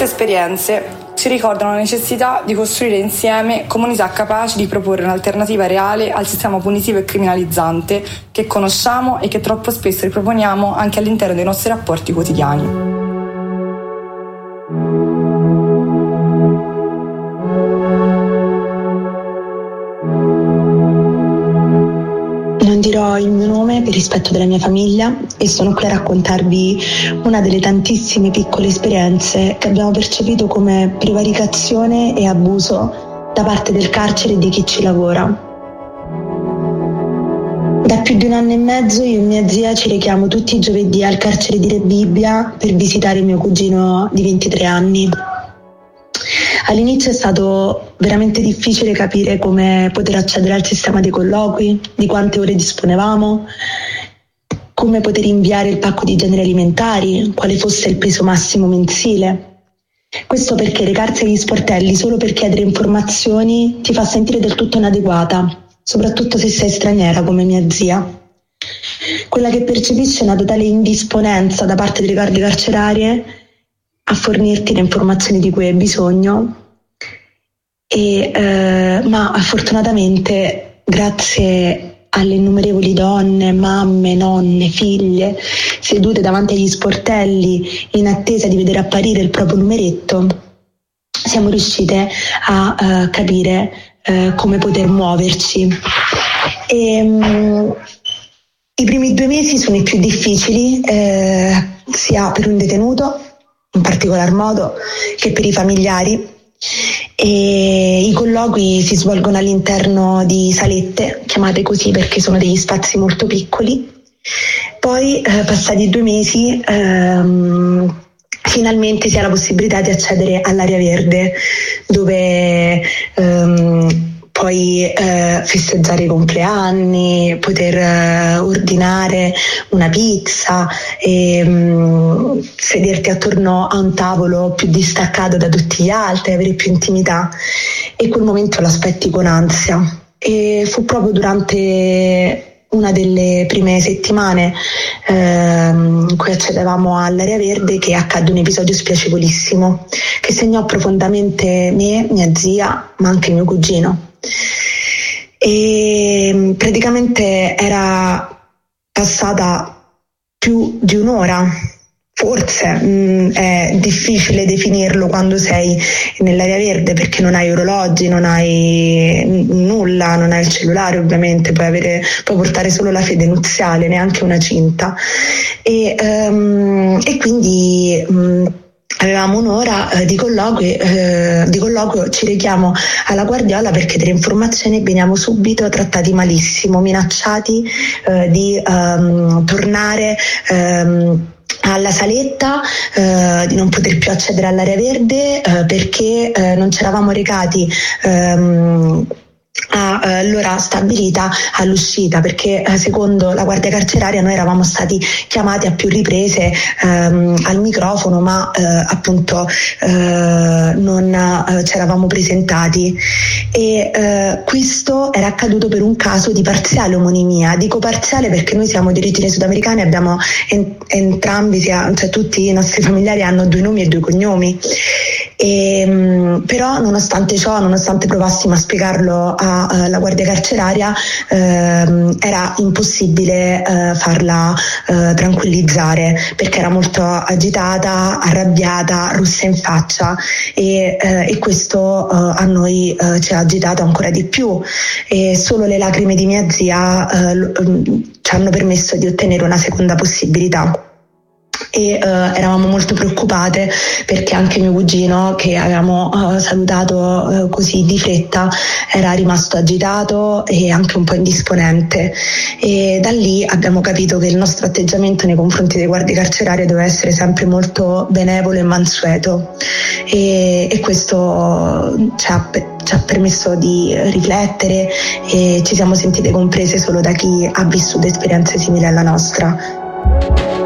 esperienze ci ricordano la necessità di costruire insieme comunità capaci di proporre un'alternativa reale al sistema punitivo e criminalizzante che conosciamo e che troppo spesso riproponiamo anche all'interno dei nostri rapporti quotidiani. Non dirò il mio nome per rispetto della mia famiglia e sono qui a raccontarvi una delle tantissime piccole esperienze che abbiamo percepito come prevaricazione e abuso da parte del carcere e di chi ci lavora. Da più di 1 anno e mezzo io e mia zia ci rechiamo tutti i giovedì al carcere di Re Bibbia per visitare mio cugino di 23 anni. All'inizio è stato veramente difficile capire come poter accedere al sistema dei colloqui, di quante ore disponevamo, come poter inviare il pacco di generi alimentari, quale fosse il peso massimo mensile. Questo perché recarsi agli sportelli solo per chiedere informazioni ti fa sentire del tutto inadeguata, soprattutto se sei straniera come mia zia. Quella che percepisce una totale indisponenza da parte delle guardie carcerarie a fornirti le informazioni di cui hai bisogno, ma fortunatamente grazie alle innumerevoli donne, mamme, nonne, figlie sedute davanti agli sportelli in attesa di vedere apparire il proprio numeretto, siamo riuscite a capire come poter muoverci. I primi 2 mesi sono i più difficili, sia per un detenuto in particolar modo che per i familiari, e i colloqui si svolgono all'interno di salette, chiamate così perché sono degli spazi molto piccoli. Poi passati 2 mesi finalmente si ha la possibilità di accedere all'area verde, dove puoi festeggiare i compleanni, poter ordinare una pizza e sederti attorno a un tavolo più distaccato da tutti gli altri, avere più intimità, e quel momento lo aspetti con ansia. E fu proprio durante una delle prime settimane in cui accedevamo all'area verde che accadde un episodio spiacevolissimo che segnò profondamente me, mia zia, ma anche mio cugino. E praticamente era passata più di 1 ora, forse è difficile definirlo quando sei nell'area verde perché non hai orologi, non hai nulla, non hai il cellulare ovviamente, puoi portare solo la fede nuziale, neanche una cinta, e quindi avevamo 1 ora di colloquio, ci rechiamo alla guardiola per chiedere informazioni e veniamo subito trattati malissimo, minacciati di tornare alla saletta, di non poter più accedere all'area verde perché non ci eravamo recati all'ora stabilita all'uscita, perché secondo la guardia carceraria noi eravamo stati chiamati a più riprese al microfono, ma appunto non ci eravamo presentati, e questo era accaduto per un caso di parziale omonimia. Dico parziale perché noi siamo di origine sudamericana e abbiamo entrambi, cioè tutti i nostri familiari hanno 2 nomi e 2 cognomi. Però nonostante ciò, nonostante provassimo a spiegarlo alla guardia carceraria, era impossibile farla tranquillizzare perché era molto agitata, arrabbiata, rossa in faccia, e questo a noi ci ha agitato ancora di più, e solo le lacrime di mia zia ci hanno permesso di ottenere una seconda possibilità. E eravamo molto preoccupate perché anche mio cugino, che avevamo salutato così di fretta, era rimasto agitato e anche un po' indisponente, e da lì abbiamo capito che il nostro atteggiamento nei confronti dei guardie carcerarie doveva essere sempre molto benevolo e mansueto, e questo ci ha permesso di riflettere, e ci siamo sentite comprese solo da chi ha vissuto esperienze simili alla nostra.